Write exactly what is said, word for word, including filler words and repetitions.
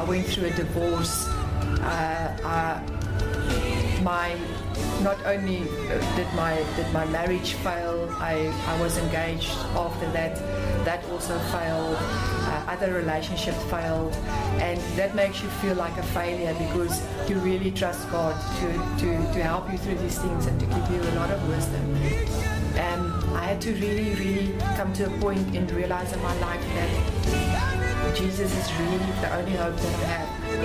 went through a divorce. Uh, uh, my not only did my did my marriage fail, I, I was engaged after that. That also failed. Uh, other relationships failed, and that makes you feel like a failure because you really trust God to, to, to help you through these things and to give you a lot of wisdom. And I had to really, really come to a point and realize in my life that Jesus is really the only hope that I have.